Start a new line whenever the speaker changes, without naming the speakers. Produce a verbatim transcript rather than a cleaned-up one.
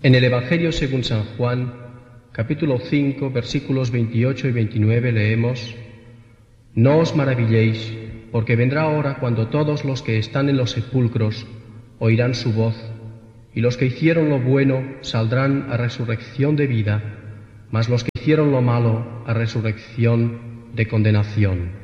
En el Evangelio según San Juan, capítulo cinco, versículos veintiocho y veintinueve leemos: No os maravilléis, porque vendrá hora cuando todos los que están en los sepulcros oirán su voz, y los que hicieron lo bueno saldrán a resurrección de vida, mas los que hicieron lo malo a resurrección de condenación.